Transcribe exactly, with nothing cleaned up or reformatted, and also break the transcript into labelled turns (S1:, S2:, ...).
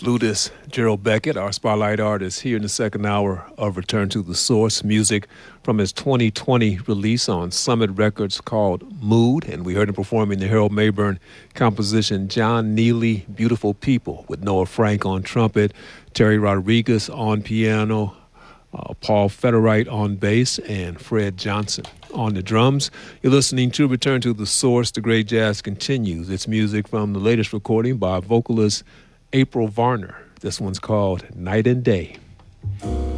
S1: flutist Gerald Beckett, our spotlight artist, here in the second hour of Return to the Source, music from his twenty twenty release on Summit Records called Mood. And we heard him performing the Harold Mayburn composition John Neely, Beautiful People, with Noah Frank on trumpet, Terry Rodriguez on piano, uh, Paul Federite on bass, and Fred Johnson on the drums. You're listening to Return to the Source. The Great Jazz continues. It's music from the latest recording by vocalist April Varner. This one's called Night and Day.